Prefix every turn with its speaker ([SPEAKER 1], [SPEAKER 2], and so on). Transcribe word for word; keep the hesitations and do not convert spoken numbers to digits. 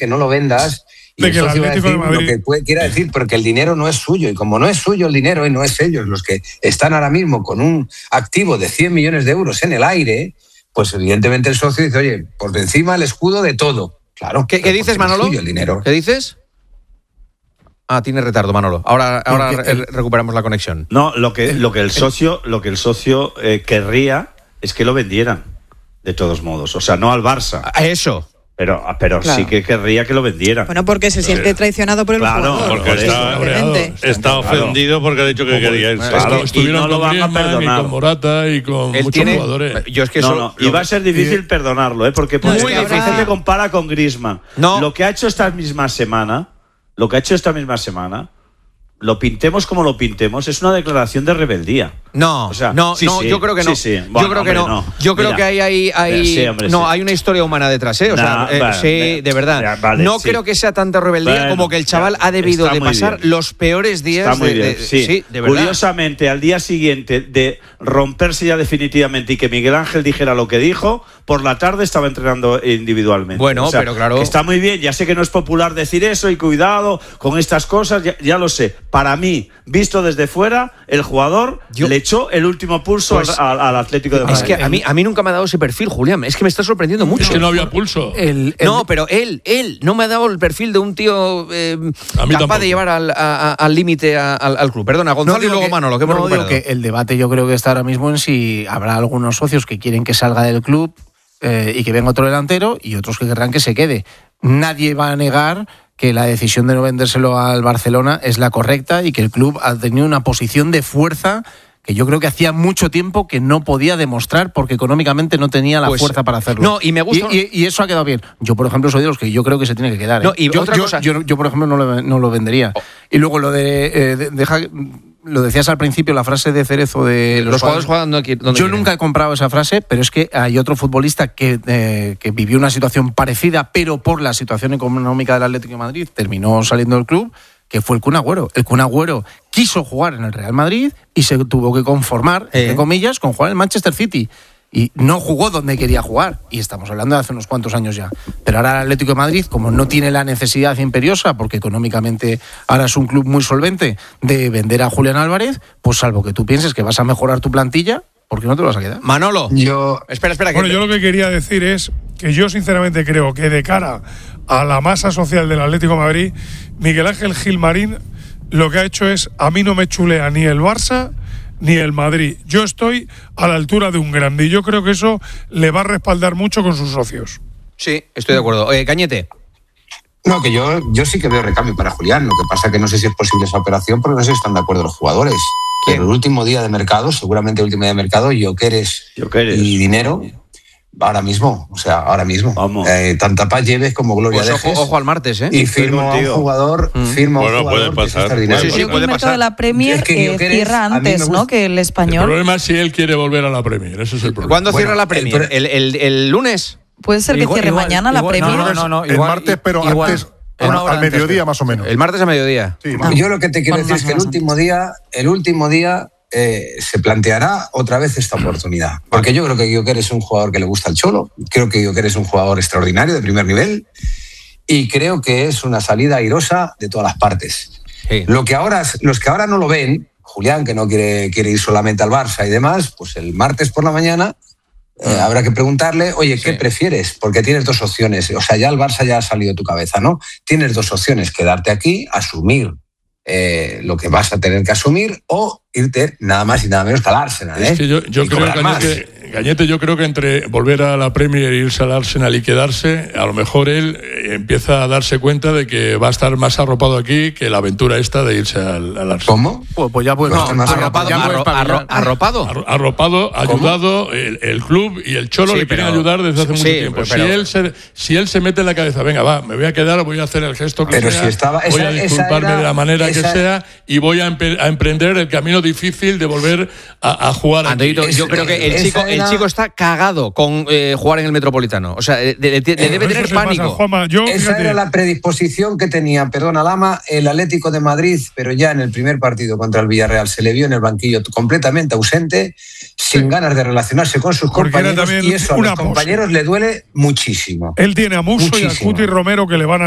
[SPEAKER 1] que no lo vendas. Y el socio va a decir lo que puede, quiera decir, porque el dinero no es suyo. Y como no es suyo el dinero y no es ellos los que están ahora mismo con un activo de cien millones de euros en el aire, pues evidentemente el socio dice, oye, por encima el escudo de todo. Claro.
[SPEAKER 2] ¿Qué, ¿qué dices, Manolo?
[SPEAKER 1] Es suyo el dinero.
[SPEAKER 2] ¿Qué dices? Ah, tiene retardo, Manolo. Ahora, ahora re- recuperamos la conexión.
[SPEAKER 3] No, lo que, lo que el socio, lo que el socio eh, querría es que lo vendieran, de todos modos. O sea, no al Barça.
[SPEAKER 2] A eso.
[SPEAKER 3] Pero, pero claro. sí que querría que lo vendieran.
[SPEAKER 4] Bueno, porque se siente traicionado por el
[SPEAKER 3] claro,
[SPEAKER 4] jugador.
[SPEAKER 5] Porque está, está, está ofendido porque ha dicho que quería irse.
[SPEAKER 3] Claro,
[SPEAKER 5] es que estuvieron
[SPEAKER 3] y no
[SPEAKER 5] con Griezmann y con Morata y con
[SPEAKER 2] Él
[SPEAKER 5] muchos
[SPEAKER 2] tiene,
[SPEAKER 5] jugadores.
[SPEAKER 2] Yo es que
[SPEAKER 3] no,
[SPEAKER 2] eso,
[SPEAKER 3] no, y va a ser difícil y, perdonarlo, ¿eh? Porque
[SPEAKER 4] no,
[SPEAKER 3] muy difícil se compara con Griezmann.
[SPEAKER 2] No.
[SPEAKER 3] Lo que ha hecho esta misma semana, lo que ha hecho esta misma semana, lo pintemos como lo pintemos, es una declaración de rebeldía.
[SPEAKER 2] No, o sea, no, sí, no, sí, yo creo que no.
[SPEAKER 3] Sí, sí. Bueno,
[SPEAKER 2] yo creo
[SPEAKER 3] hombre,
[SPEAKER 2] que no.
[SPEAKER 3] no.
[SPEAKER 2] Yo creo Mira, que hay, hay, hay sí, hombre, no, sí. hay una historia humana detrás, ¿eh? O nah, sea, vale, eh, sí, de verdad. Vale, no sí. creo que sea tanta rebeldía bueno, como que el chaval ya, ha debido de pasar bien. los peores días.
[SPEAKER 3] Está muy
[SPEAKER 2] de,
[SPEAKER 3] bien,
[SPEAKER 2] de,
[SPEAKER 3] sí.
[SPEAKER 2] sí, de verdad.
[SPEAKER 3] Curiosamente, al día siguiente de romperse ya definitivamente y que Miguel Ángel dijera lo que dijo, por la tarde estaba entrenando individualmente.
[SPEAKER 2] Bueno,
[SPEAKER 3] o sea,
[SPEAKER 2] pero claro.
[SPEAKER 3] Que está muy bien. Ya sé que no es popular decir eso y cuidado con estas cosas, ya, ya lo sé. Para mí, visto desde fuera, el jugador Yo, le echó el último pulso pues, al, al Atlético de Madrid.
[SPEAKER 2] Es que a mí, a mí nunca me ha dado ese perfil, Julián. Es que me está sorprendiendo mucho.
[SPEAKER 5] Es que no había pulso.
[SPEAKER 2] El, el, no, pero él, él no me ha dado el perfil de un tío eh, capaz tampoco. de llevar al, a, al límite al, al club. Perdona, Gonzalo no, y luego que, Manolo, que hemos no, recuperado.
[SPEAKER 6] Digo que el debate yo creo que está ahora mismo en si habrá algunos socios que quieren que salga del club eh, y que venga otro delantero y otros que querrán que se quede. Nadie va a negar que la decisión de no vendérselo al Barcelona es la correcta y que el club ha tenido una posición de fuerza que yo creo que hacía mucho tiempo que no podía demostrar porque económicamente no tenía la pues, fuerza para hacerlo.
[SPEAKER 2] No, y me gusta.
[SPEAKER 6] Y, y, y eso ha quedado bien. Yo, por ejemplo, soy de los que yo creo que se tiene que quedar. ¿eh?
[SPEAKER 2] No, y
[SPEAKER 6] yo,
[SPEAKER 2] otra
[SPEAKER 6] yo,
[SPEAKER 2] cosa...
[SPEAKER 6] yo, yo, por ejemplo, no lo, no lo vendería. Oh. Y luego lo de, eh, de deja, lo decías al principio, la frase de Cerezo de
[SPEAKER 2] los, los jugadores juegan donde quieren.
[SPEAKER 6] Yo quieren. Nunca he comprado esa frase, pero es que hay otro futbolista que, eh, que vivió una situación parecida, pero por la situación económica del Atlético de Madrid terminó saliendo del club, que fue el Kun Agüero. El Kun Agüero quiso jugar en el Real Madrid y se tuvo que conformar, eh. entre comillas, con jugar en el Manchester City. Y no jugó donde quería jugar. Y estamos hablando de hace unos cuantos años ya. Pero ahora el Atlético de Madrid, como no tiene la necesidad imperiosa, porque económicamente ahora es un club muy solvente, de vender a Julián Álvarez, pues salvo que tú pienses que vas a mejorar tu plantilla, ¿por qué no te lo vas a quedar?
[SPEAKER 2] Manolo,
[SPEAKER 1] yo...
[SPEAKER 2] Espera, espera.
[SPEAKER 5] Bueno,
[SPEAKER 2] que...
[SPEAKER 5] yo lo que quería decir es que yo sinceramente creo que de cara a la masa social del Atlético de Madrid, Miguel Ángel Gilmarín lo que ha hecho es, a mí no me chulea ni el Barça ni el Madrid. Yo estoy a la altura de un grande y yo creo que eso le va a respaldar mucho con sus socios.
[SPEAKER 2] Sí, estoy de acuerdo. Eh, Cañete.
[SPEAKER 1] No, que yo, yo sí que veo recambio para Julián. Lo que pasa es que no sé si es posible esa operación porque no sé si están de acuerdo los jugadores. ¿Quién? Pero el último día de mercado, seguramente el último día de mercado, Gyökeres y dinero... Ahora mismo, o sea, ahora mismo.
[SPEAKER 3] Vamos.
[SPEAKER 1] Eh, tanta paz lleves como Gloria
[SPEAKER 2] pues
[SPEAKER 1] dejes.
[SPEAKER 2] Ojo, ojo al martes, ¿eh?
[SPEAKER 1] Y firma un jugador, mm. firma
[SPEAKER 5] bueno,
[SPEAKER 1] un jugador
[SPEAKER 5] puede pasar.
[SPEAKER 1] Que
[SPEAKER 2] sí, sí, puede pasar.
[SPEAKER 4] De la Premier es que eh, cierra antes, ¿no? Que el español.
[SPEAKER 5] El problema es si él quiere volver a la Premier, ese es el problema.
[SPEAKER 2] ¿Cuándo
[SPEAKER 1] bueno,
[SPEAKER 2] cierra la Premier? ¿El, el, el, el lunes?
[SPEAKER 4] Puede ser que igual, cierre
[SPEAKER 7] igual,
[SPEAKER 4] mañana
[SPEAKER 7] igual,
[SPEAKER 4] la Premier.
[SPEAKER 7] No, no, no, no
[SPEAKER 8] el
[SPEAKER 7] igual,
[SPEAKER 8] martes, pero
[SPEAKER 7] igual,
[SPEAKER 8] antes,
[SPEAKER 7] una hora
[SPEAKER 8] al mediodía
[SPEAKER 7] antes,
[SPEAKER 8] más o menos.
[SPEAKER 2] El martes a mediodía.
[SPEAKER 8] Sí,
[SPEAKER 1] ah. Yo lo que te quiero decir es que el último día, el último día eh, se planteará otra vez esta oportunidad. Porque yo creo que Gyökeres es un jugador que le gusta al Cholo, creo que Gyökeres es un jugador extraordinario de primer nivel y creo que es una salida airosa de todas las partes. Sí. Lo que ahora, los que ahora no lo ven, Julián, que no quiere, quiere ir solamente al Barça y demás, pues el martes por la mañana eh, habrá que preguntarle, oye, ¿qué sí. prefieres? Porque tienes dos opciones. O sea, ya el Barça ya ha salido de tu cabeza, ¿no? Tienes dos opciones, quedarte aquí, asumir eh, lo que vas a tener que asumir o irte nada más y nada menos que al Arsenal, ¿eh?
[SPEAKER 5] Es que yo, yo creo, Cañete, Cañete, yo creo que entre volver a la Premier e irse al Arsenal y quedarse, a lo mejor él empieza a darse cuenta de que va a estar más arropado aquí que la aventura esta de irse al, al Arsenal.
[SPEAKER 1] ¿Cómo?
[SPEAKER 6] Pues, pues ya puede
[SPEAKER 1] no,
[SPEAKER 6] estar
[SPEAKER 1] más
[SPEAKER 2] arropado.
[SPEAKER 1] arropado.
[SPEAKER 2] Arro, arro, arropado.
[SPEAKER 5] Ar, arropado, ayudado, el, el club y el Cholo sí, le quieren pero, ayudar desde hace sí, mucho tiempo. Pero, si, él se, si él se mete en la cabeza, venga, va, me voy a quedar, voy a hacer el gesto que
[SPEAKER 1] pero
[SPEAKER 5] sea,
[SPEAKER 1] si estaba, esa,
[SPEAKER 5] voy a disculparme era, de la manera esa, que sea y voy a, empe, a emprender el camino difícil de volver a, a jugar aquí.
[SPEAKER 2] Antonito, yo creo que el chico, era... el chico está cagado con eh, jugar en el Metropolitano. O sea, le, le, le debe tener pánico.
[SPEAKER 5] Pasa, Juanma, yo,
[SPEAKER 1] Esa
[SPEAKER 5] fíjate.
[SPEAKER 1] era la predisposición que tenía, perdona Lama, el Atlético de Madrid, pero ya en el primer partido contra el Villarreal se le vio en el banquillo completamente ausente, sin ganas de relacionarse con sus Porque compañeros y eso a los compañeros le duele muchísimo.
[SPEAKER 5] Él tiene a Musso muchísimo. y a Cuti Romero que le van a